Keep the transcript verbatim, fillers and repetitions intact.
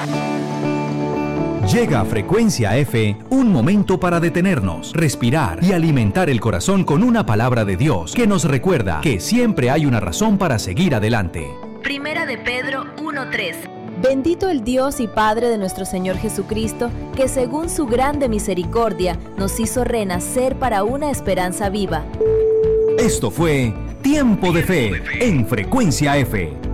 Llega a Frecuencia F un momento para detenernos, respirar y alimentar el corazón con una palabra de Dios que nos recuerda que siempre hay una razón para seguir adelante. Primera de Pedro uno tres. Bendito el Dios y Padre de nuestro Señor Jesucristo, que según su grande misericordia nos hizo renacer para una esperanza viva. Esto fue Tiempo de Fe en Frecuencia F.